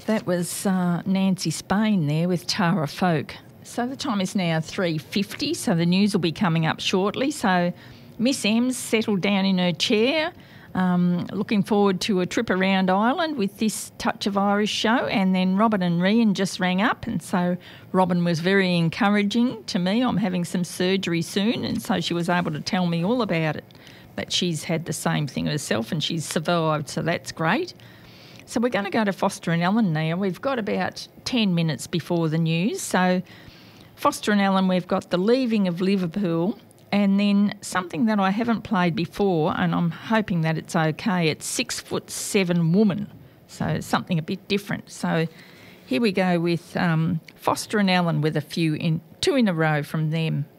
That was Nancy Spain there with Tara Folk. So the time is now 3:50, so the news will be coming up shortly. So Miss M's settled down in her chair, looking forward to a trip around Ireland with this Touch of Irish show. And then Robin and Rian just rang up, and so Robin was very encouraging to me. I'm having some surgery soon, and so she was able to tell me all about it. But she's had the same thing herself and she's survived, so that's great. So we're going to go to Foster and Ellen now. We've got about 10 minutes before the news. So Foster and Ellen, we've got the leaving of Liverpool, and then something that I haven't played before, and I'm hoping that it's okay. It's 6'7" Woman, so something a bit different. So here we go with Foster and Ellen with two in a row from them.